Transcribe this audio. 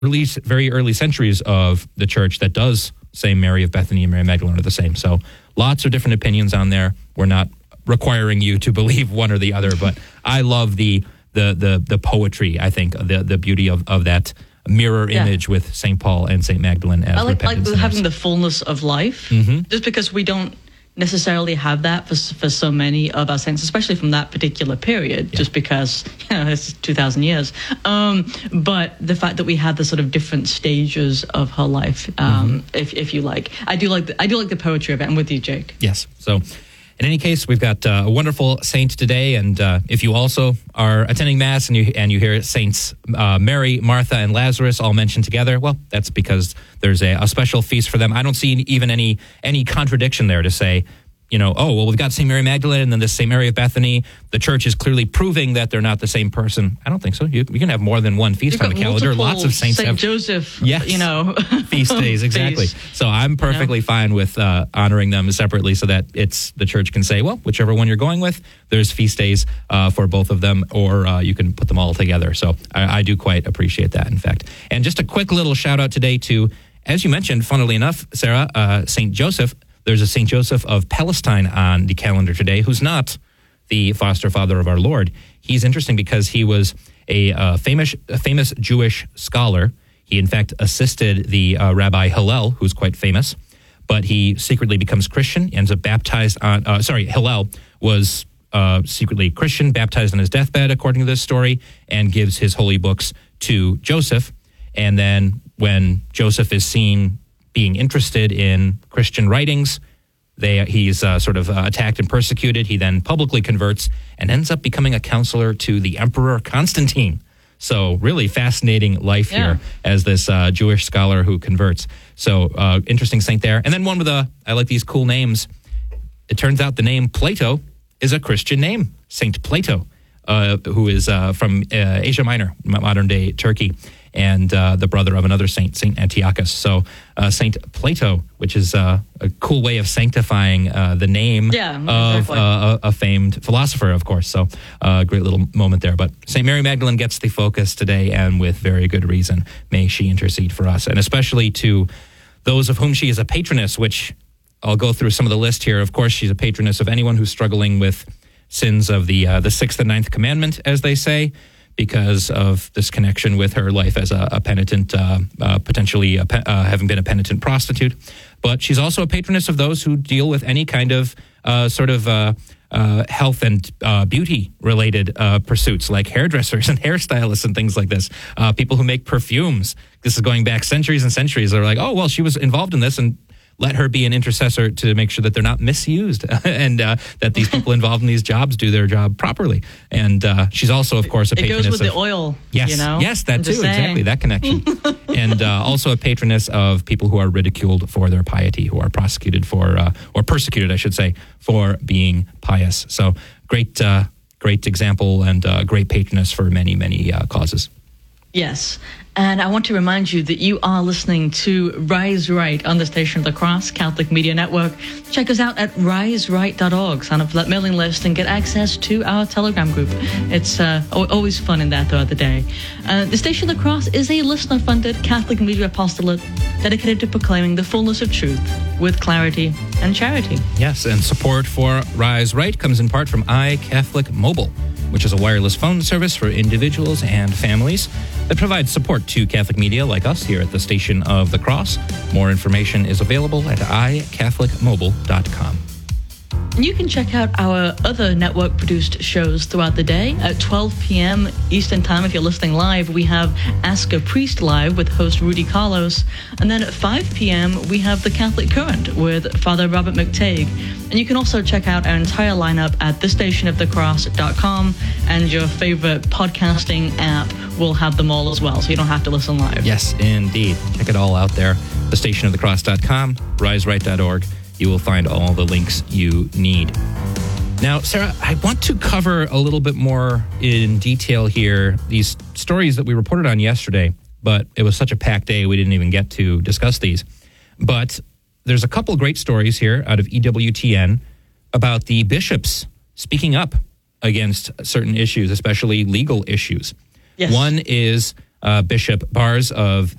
very early centuries of the church that does say Mary of Bethany and Mary Magdalene are the same. So lots of different opinions on there. We're not requiring you to believe one or the other, but I love the poetry, I think, the beauty of that mirror image with St. Paul and St. Magdalene as repentant sinners. Having the fullness of life, just because we don't necessarily have that for so many of our saints, especially from that particular period, just because, it's 2,000 years. But the fact that we have the sort of different stages of her life, if you like. I do like the poetry of it. I'm with you, Jake. Yes. So in any case, we've got a wonderful saint today, and if you also are attending Mass and you hear Saints Mary, Martha, and Lazarus all mentioned together, well, that's because there's a special feast for them. I don't see even any contradiction there to say, we've got St. Mary Magdalene and then this St. Mary of Bethany. The church is clearly proving that they're not the same person. I don't think so. You can have more than one feast on the calendar. Lots of saints have Joseph, feast days, exactly. So I'm perfectly fine with honoring them separately so that the church can say, well, whichever one you're going with, there's feast days for both of them, or you can put them all together. So I do quite appreciate that, in fact. And just a quick little shout out today to, as you mentioned, funnily enough, Sarah, St. Joseph. There's a St. Joseph of Palestine on the calendar today, who's not the foster father of our Lord. He's interesting because he was a famous Jewish scholar. He, in fact, assisted the Rabbi Hillel, who's quite famous, but he secretly becomes Christian, ends up baptized on... Hillel was secretly Christian, baptized on his deathbed, according to this story, and gives his holy books to Joseph. And then when Joseph is seen being interested in Christian writings, he's sort of attacked and persecuted. He then publicly converts and ends up becoming a counselor to the Emperor Constantine. So really fascinating life here as this Jewish scholar who converts. So interesting saint there. And then one with I like these cool names. It turns out the name Plato is a Christian name, Saint Plato, who is from Asia Minor, modern-day Turkey, and the brother of another saint, Saint Antiochus. So Saint Plato, which is a cool way of sanctifying the name of a famed philosopher, of course. So great little moment there. But Saint Mary Magdalene gets the focus today, and with very good reason. May she intercede for us, and especially to those of whom she is a patroness, which I'll go through some of the list here. Of course, she's a patroness of anyone who's struggling with sins of the sixth and ninth commandment, as they say, because of this connection with her life as a penitent, potentially having been a penitent prostitute. But she's also a patroness of those who deal with any kind of health and beauty-related pursuits, like hairdressers and hairstylists and things like this. People who make perfumes. This is going back centuries and centuries. They're like, oh, well, she was involved in this, and let her be an intercessor to make sure that they're not misused and that these people involved in these jobs do their job properly. And she's also, of course, a patroness. It goes with the oil, Yes, yes, that too, exactly, that connection. And also a patroness of people who are ridiculed for their piety, who are prosecuted for, or persecuted, I should say, for being pious. So great example and great patroness for many, many causes. Yes. And I want to remind you that you are listening to Rise Right on the Station of the Cross Catholic Media Network. Check us out at riseright.org. Sign up for that mailing list and get access to our Telegram group. It's always fun in there throughout the day. The Station of the Cross is a listener-funded Catholic media apostolate dedicated to proclaiming the fullness of truth with clarity and charity. Yes, and support for Rise Right comes in part from iCatholic Mobile, which is a wireless phone service for individuals and families that provides support to Catholic media like us here at the Station of the Cross. More information is available at iCatholicMobile.com. And you can check out our other network-produced shows throughout the day. At 12 p.m. Eastern Time, if you're listening live, we have Ask a Priest Live with host Rudy Carlos. And then at 5 p.m., we have The Catholic Current with Father Robert McTague. And you can also check out our entire lineup at thestationofthecross.com, and your favorite podcasting app will have them all as well, so you don't have to listen live. Yes, indeed. Check it all out there. Thestationofthecross.com, riseright.org. You will find all the links you need. Now, Sarah, I want to cover a little bit more in detail here these stories that we reported on yesterday, but it was such a packed day we didn't even get to discuss these. But there's a couple great stories here out of EWTN about the bishops speaking up against certain issues, especially legal issues. Yes. One is Bishop Bars of